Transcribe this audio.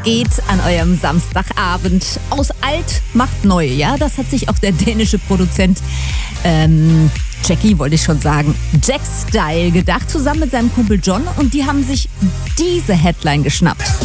geht an eurem Samstagabend. Aus alt macht neu, ja? Das hat sich auch der dänische Produzent Jackie, wollte ich schon sagen, Jack Style gedacht, zusammen mit seinem Kumpel John. Und die haben sich diese Headline geschnappt.